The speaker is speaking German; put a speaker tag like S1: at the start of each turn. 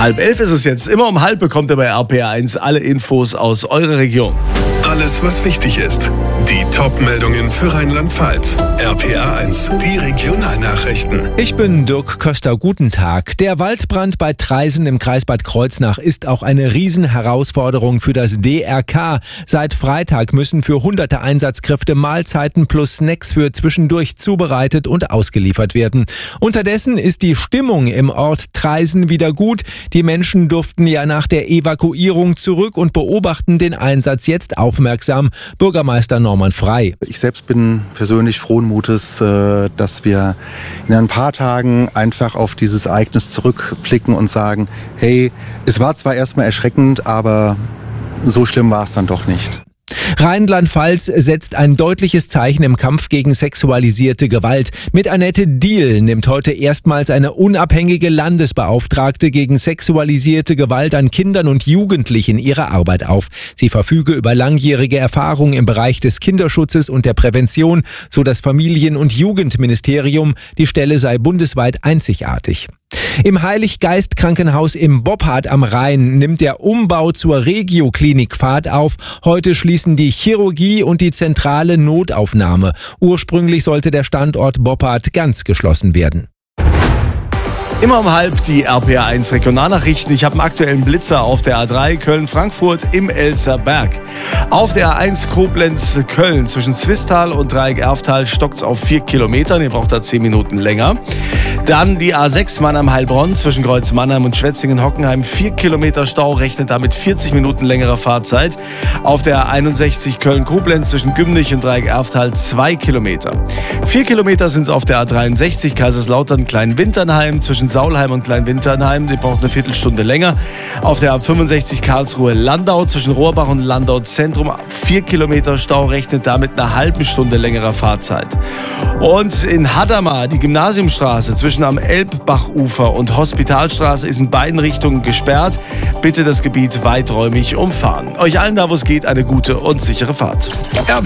S1: 10:30 ist es jetzt. Immer um 10:30 bekommt ihr bei RPR1 alle Infos aus eurer Region.
S2: Alles, was wichtig ist. Die Top-Meldungen für Rheinland-Pfalz. RPR1, die Regionalnachrichten.
S3: Ich bin Dirk Köster. Guten Tag. Der Waldbrand bei Traisen im Kreis Bad Kreuznach ist auch eine Riesenherausforderung für das DRK. Seit Freitag müssen für hunderte Einsatzkräfte Mahlzeiten plus Snacks für zwischendurch zubereitet und ausgeliefert werden. Unterdessen ist die Stimmung im Ort Traisen wieder gut. Die Menschen durften ja nach der Evakuierung zurück und beobachten den Einsatz jetzt aufmerksam. Bürgermeister Norman Frey.
S4: Ich selbst bin persönlich frohen Mutes, dass wir in ein paar Tagen einfach auf dieses Ereignis zurückblicken und sagen, hey, es war zwar erstmal erschreckend, aber so schlimm war es dann doch nicht.
S3: Rheinland-Pfalz setzt ein deutliches Zeichen im Kampf gegen sexualisierte Gewalt. Mit Annette Diehl nimmt heute erstmals eine unabhängige Landesbeauftragte gegen sexualisierte Gewalt an Kindern und Jugendlichen ihre Arbeit auf. Sie verfüge über langjährige Erfahrung im Bereich des Kinderschutzes und der Prävention, so das Familien- und Jugendministerium. Die Stelle sei bundesweit einzigartig. Im Heiliggeist-Krankenhaus im Boppard am Rhein nimmt der Umbau zur Regio-Klinik Fahrt auf. Heute schließen die Chirurgie und die zentrale Notaufnahme. Ursprünglich sollte der Standort Boppard ganz geschlossen werden.
S1: Immer um 10:30 die RPR1 Regionalnachrichten. Ich habe einen aktuellen Blitzer auf der A3 Köln-Frankfurt im Elster Berg. Auf der A1 Koblenz-Köln zwischen Zwistal und Dreieck-Erftal stockt es auf 4 Kilometern. Ihr braucht da 10 Minuten länger. Dann die A6 Mannheim-Heilbronn zwischen Kreuz Mannheim und Schwetzingen-Hockenheim. 4 Kilometer Stau, rechnet damit 40 Minuten längerer Fahrzeit. Auf der A61 Köln-Koblenz zwischen Gümnich und Dreieck-Erftal 2 Kilometer. 4 Kilometer sind es auf der A63 Kaiserslautern-Kleinwinternheim zwischen Saulheim und Kleinwinternheim. Die braucht eine Viertelstunde länger. Auf der A65 Karlsruhe-Landau zwischen Rohrbach und Landau Zentrum 4 Kilometer Stau, rechnet damit eine halbe Stunde längerer Fahrzeit. Und in Hadamar, die Gymnasiumstraße zwischen am Elbbachufer und Hospitalstraße ist in beiden Richtungen gesperrt. Bitte das Gebiet weiträumig umfahren. Euch allen da, wo es geht, eine gute und sichere Fahrt.